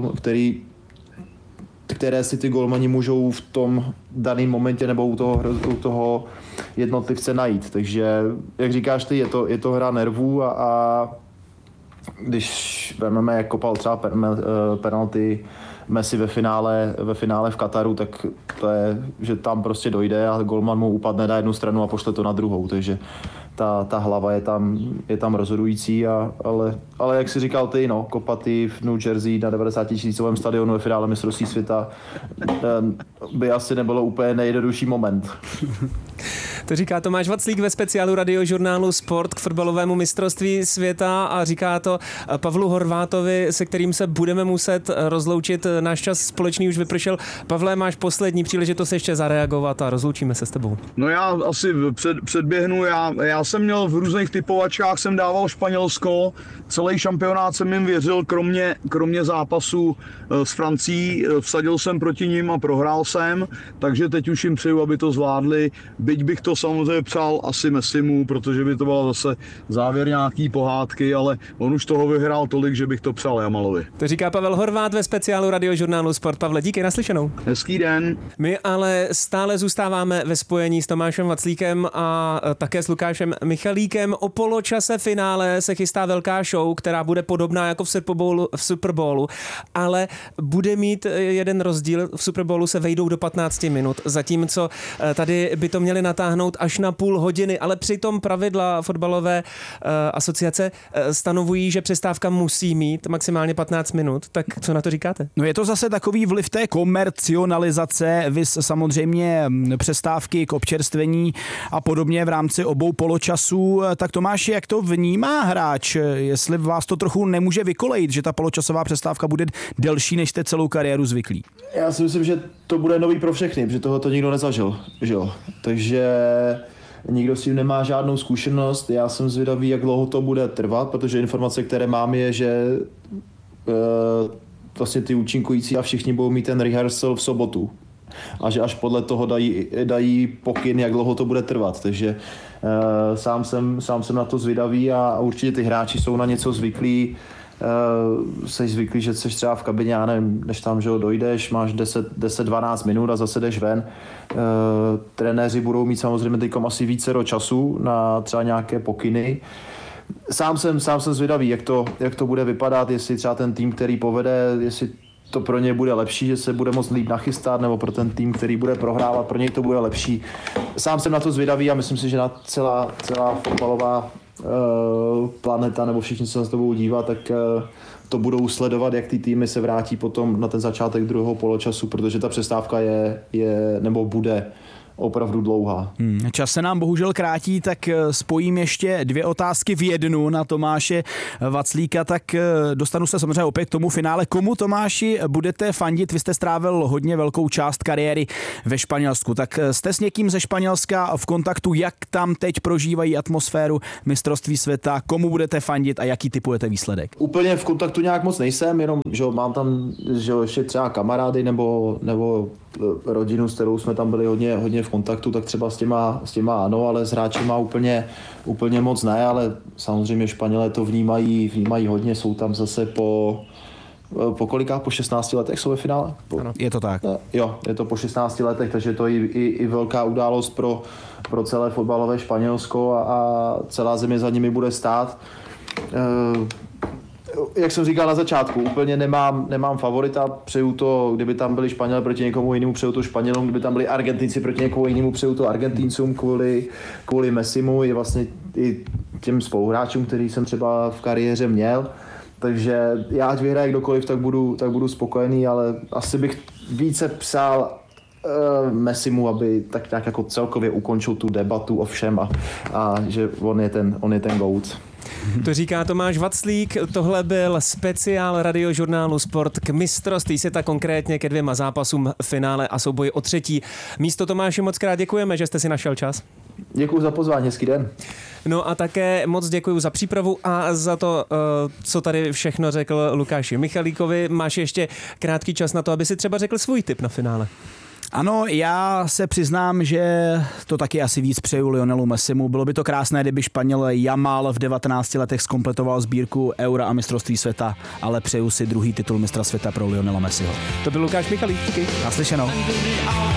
G: které si ty golmani můžou v tom daném momentě nebo u toho jednotlivce najít. Takže, jak říkáš ty, je to hra nervů a když vezmeme, jak kopal třeba penalty Messi ve finále v Kataru, tak to je, že tam prostě dojde a golman mu upadne na jednu stranu a pošle to na druhou, takže ta hlava je tam rozhodující, ale jak jsi říkal ty, kopat v New Jersey na 90 000 stadionu ve finále mistrovství světa by asi nebylo úplně nejjednodušší moment.
C: To říká Tomáš Vaclík ve speciálu radiožurnálu Sport k fotbalovému mistrovství světa a říká to Pavlu Horvátovi, se kterým se budeme muset rozloučit. Náš čas společný už vypršel. Pavle, máš poslední příležitost ještě zareagovat a rozloučíme se s tebou.
F: No já asi předběhnu. Já jsem měl v různých typovačkách, jsem dával Španělsko, celý šampionát jsem jim věřil, kromě zápasu s Francií, vsadil jsem proti nim a prohrál jsem, takže teď už jim přeju, aby to zvládli. Byť bych to samozřejmě přál asi Messimu, protože by to byla zase závěr nějaký pohádky, ale on už toho vyhrál tolik, že bych to přál Jamalovi.
C: To říká Pavel Horvát ve speciálu radiožurnálu Sport. Pavle, díky, naslyšenou.
F: Hezký den.
C: My ale stále zůstáváme ve spojení s Tomášem Vaclíkem a také s Lukášem Michalíkem. O poločase finále se chystá velká show, která bude podobná jako v Super Bowlu, ale bude mít jeden rozdíl. V Super Bowlu se vejdou do 15 minut, zatímco tady by to měli natáhnout táhnout až na půl hodiny, ale přitom pravidla fotbalové asociace stanovují, že přestávka musí mít maximálně 15 minut. Tak co na to říkáte?
B: No je to zase takový vliv té komercionalizace, vys samozřejmě přestávky k občerstvení a podobně v rámci obou poločasů. Tak Tomáši, jak to vnímá hráč? Jestli vás to trochu nemůže vykolejit, že ta poločasová přestávka bude delší, než jste celou kariéru zvyklí?
G: Já si myslím, že to bude nový pro všechny, protože toho to nikdo nezažil. Že jo? Takže nikdo s tím nemá žádnou zkušenost. Já jsem zvědavý, jak dlouho to bude trvat, protože informace, které mám, je, že vlastně ty účinkující a všichni budou mít ten rehearsal v sobotu. A že až podle toho dají pokyn, jak dlouho to bude trvat. Takže sám jsem na to zvědavý a určitě ty hráči jsou na něco zvyklí. Jsi zvyklý, že jsi třeba v kabině, já nevím, než tam, že dojdeš, máš 10-12 minut a zase jdeš ven. Trenéři budou mít samozřejmě teďkom asi více do času na třeba nějaké pokyny. Sám jsem zvědavý, jak to bude vypadat, jestli třeba ten tým, který povede, jestli to pro ně bude lepší, že se bude moct líp nachystat, nebo pro ten tým, který bude prohrávat, pro něj to bude lepší. Sám jsem na to zvědavý a myslím si, že na celá fotbalová planeta nebo všichni, co se s tebou dívá, tak to budou sledovat, jak ty týmy se vrátí potom na ten začátek druhého poločasu, protože ta přestávka je nebo bude opravdu dlouhá.
B: Čas se nám bohužel krátí, tak spojím ještě 2 otázky v jednu na Tomáše Vaclíka, tak dostanu se samozřejmě opět k tomu finále. Komu, Tomáši, budete fandit? Vy jste strávil hodně velkou část kariéry ve Španělsku, tak jste s někým ze Španělska v kontaktu, jak tam teď prožívají atmosféru mistrovství světa, komu budete fandit a jaký typujete výsledek?
G: Úplně v kontaktu nějak moc nejsem, jenom že mám tam že ještě třeba kamarády nebo rodinu, s kterou jsme tam byli hodně v kontaktu, tak třeba s těma ano, ale s hráčima úplně moc ne, ale samozřejmě Španělé to vnímají hodně, jsou tam zase po kolikách? Po 16 letech jsou ve finále?
B: Je to tak.
G: Jo, je to po 16 letech, takže to je i velká událost pro celé fotbalové Španělsko a celá země za nimi bude stát. Jak jsem říkal na začátku, úplně nemám favorita, přeju to, kdyby tam byli Španělé proti někomu jinému, přeju to Španělům, kdyby tam byli Argentinci proti někomu jinému, přeju to Argentincům kvůli Messimu i vlastně i těm spoluhráčům, který jsem třeba v kariéře měl. Takže já, ať vyhraje kdokoliv, tak budu spokojený, ale asi bych více přál Messimu, aby tak nějak jako celkově ukončil tu debatu o všem a že on je ten GOAT.
C: To říká Tomáš Vaclík, tohle byl speciál radiožurnálu Sport k mistrovství světa, konkrétně ke 2 zápasům finále a souboji o 3. místo. Tomáši, moc krát děkujeme, že jste si našel čas.
G: Děkuji za pozvání, hezký den.
C: No a také moc děkuji za přípravu a za to, co tady všechno řekl Lukáši Michalíkovi. Máš ještě krátký čas na to, aby si třeba řekl svůj tip na finále.
B: Ano, já se přiznám, že to taky asi víc přeju Lionelu Messimu. Bylo by to krásné, kdyby Španěl Yamal v 19 letech zkompletoval sbírku Eura a mistrovství světa, ale přeju si druhý titul mistra světa pro Lionela Messiho.
C: To byl Lukáš Michalík.
B: Naslyšenou.